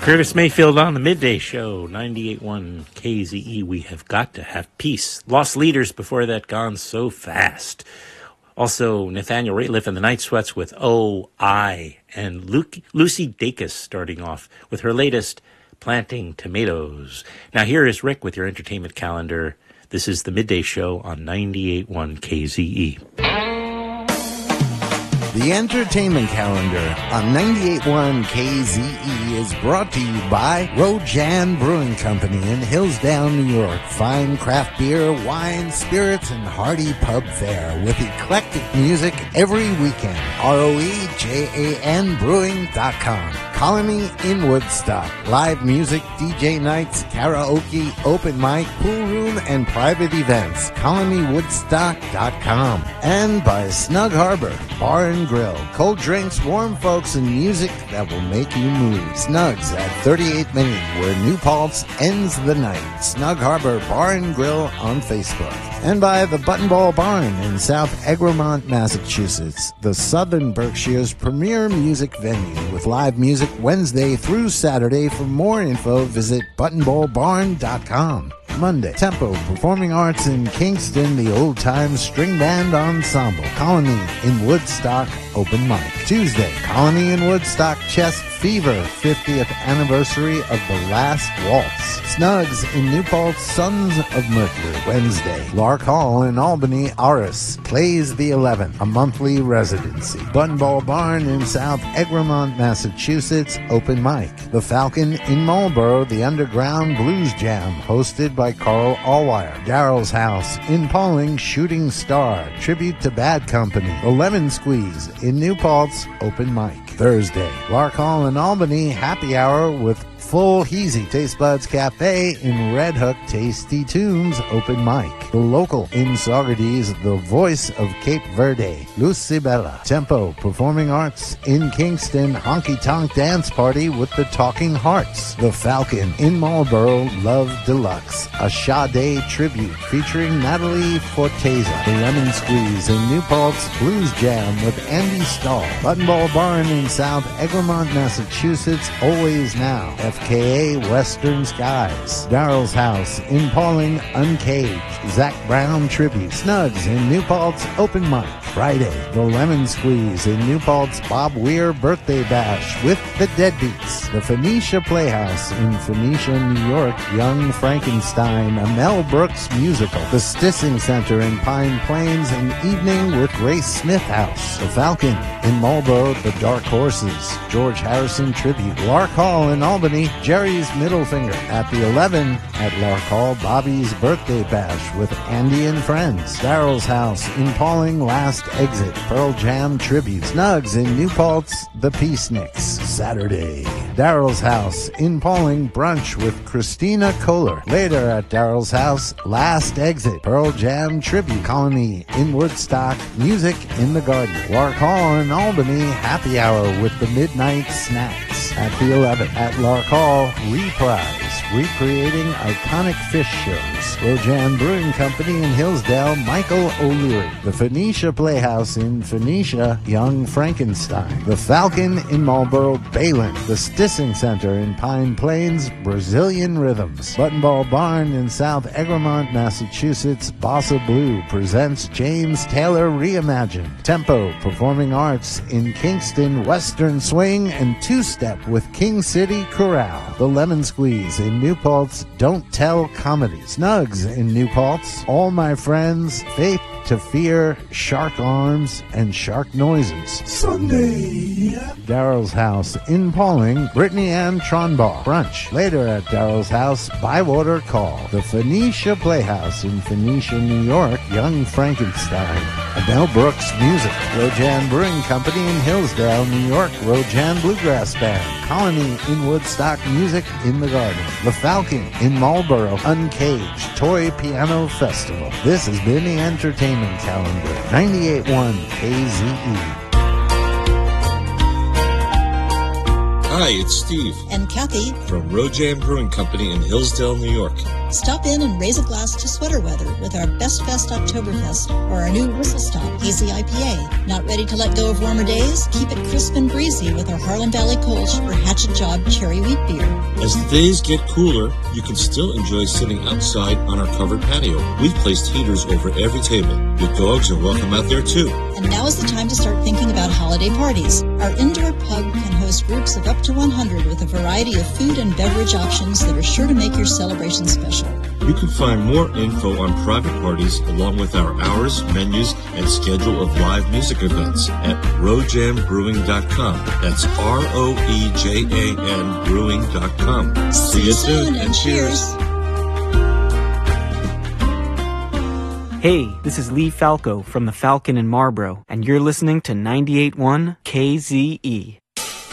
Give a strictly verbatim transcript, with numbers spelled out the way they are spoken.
Curtis Mayfield on the Midday Show, ninety-eight point one K Z E. We have got to have peace. Lost Leaders before that, Gone So Fast. Also, Nathaniel Rateliff and the Night Sweats with Oh, I. And Luke, Lucy Dacus starting off with her latest, Planting Tomatoes. Now here is Rick with your entertainment calendar. This is the Midday Show on ninety-eight point one K Z E. The Entertainment Calendar on ninety-eight point one K Z E is brought to you by Rojan Brewing Company in Hillsdale, New York. Fine craft beer, wine, spirits, and hearty pub fare with eclectic music every weekend. R O E J A N Brewing dot com. Colony in Woodstock. Live music, D J nights, karaoke, open mic, pool room, and private events. colony woodstock dot com. And by Snug Harbor Bar and Grill. Cold drinks, warm folks, and music that will make you move. Snugs at thirty-eight Main, where New Paltz ends the night. Snug Harbor Bar and Grill on Facebook. And by the Buttonball Barn in South Egremont, Massachusetts, the Southern Berkshire's premier music venue with live music Wednesday through Saturday. For more info, visit buttonball barn dot com. Monday, Tempo Performing Arts in Kingston, the Old Time String Band Ensemble. Colony in Woodstock, open mic. Tuesday, Colony in Woodstock Chest Fever, fiftieth anniversary of The Last Waltz. Snugs in New Paltz, Sons of Mercury. Wednesday, Lark Hall in Albany, Aris plays the eleventh, a monthly residency. Buttonball Barn in South Egremont, Massachusetts, open mic. The Falcon in Marlborough, the Underground Blues Jam, hosted by Carl Allwire. Daryl's House in Pauling, Shooting Star, tribute to Bad Company. The Lemon Squeeze in New Paltz, open mic. Thursday, Lark Hall in Albany, happy hour with Full Heezy Taste Buds Cafe in Red Hook, Tasty Tunes, open mic. The Local in Saugerties, the voice of Cape Verde, Lucibella. Tempo Performing Arts in Kingston, Honky Tonk Dance Party with the Talking Hearts. The Falcon in Marlborough, Love Deluxe, a Sade tribute featuring Natalie Forteza. The Lemon Squeeze in New Paltz, Blues Jam with Andy Stahl. Buttonball Barn in South Egremont, Massachusetts, Always Now. F K A Western Skies. Daryl's House in Pauling, Uncaged, Zach Brown tribute. Snugs in New Paltz, open mic. Friday, The Lemon Squeeze in New Paltz, Bob Weir birthday bash with the Deadbeats. The Phoenicia Playhouse in Phoenicia, New York, Young Frankenstein, a Mel Brooks musical. The Stissing Center in Pine Plains, an evening with Grace Smith House. The Falcon in Marlborough, The Dark Horses, George Harrison tribute. Lark Hall in Albany, Jerry's Middle Finger. At the eleven at Lark Hall, Bobby's birthday bash with Andy and Friends. Daryl's House in Pauling, Last Exit, Pearl Jam tribute. Snugs in New Paltz, The Peaceniks. Saturday, Daryl's House in Pauling, brunch with Christina Kohler. Later at Daryl's House, Last Exit, Pearl Jam tribute. Colony in Woodstock, music in the garden. Lark Hall in Albany, happy hour with the Midnight Snacks. At the eleventh at Lark Hall, Reprise, recreating iconic fish shows. Rojan Brewing Company in Hillsdale, Michael O'Leary. The Phoenicia Playhouse in Phoenicia, Young Frankenstein. The Falcon in Marlborough, Balin. The Stissing Center in Pine Plains, Brazilian Rhythms. Buttonball Barn in South Egremont, Massachusetts, Bossa Blue presents James Taylor Reimagined. Tempo Performing Arts in Kingston, Western Swing and Two-Step with King City Chorale. The Lemon Squeeze in New Paltz, Don't Tell Comedy. Snugs in New Paltz, All My Friends, Faith to Fear, Shark Arms, and Shark Noises. Sunday. Daryl's House in Pauling, Brittany Ann Tronbar. Brunch. Later at Daryl's House, Bywater Call. The Phoenicia Playhouse in Phoenicia, New York, Young Frankenstein. Mel Brooks Music. Rojan Brewing Company in Hillsdale, New York, Rojan Bluegrass Band. Colony in Woodstock, music in the garden. The Falcon in Marlborough, Uncaged, Toy Piano Festival. This has been the Entertainment Calendar, ninety-eight point one K Z E. Hi, it's Steve. And Kathy. From Road Jam Brewing Company in Hillsdale, New York. Stop in and raise a glass to sweater weather with our Best Fest Oktoberfest or our new Whistle Stop Hazy I P A. Not ready to let go of warmer days? Keep it crisp and breezy with our Harlem Valley Kolsch or Hatchet Job Cherry Wheat Beer. As the days get cooler, you can still enjoy sitting outside on our covered patio. We've placed heaters over every table. Your dogs are welcome out there too. And now is the time to start thinking about holiday parties. Our indoor pub can host groups of up to one hundred with a variety of food and beverage options that are sure to make your celebration special. You can find more info on private parties along with our hours, menus, and schedule of live music events at road jam brewing dot com. That's R O E J A N brewing dot com. See you soon and cheers. Hey, this is Lee Falco from the Falcon in Marlboro, and you're listening to ninety-eight point one K Z E.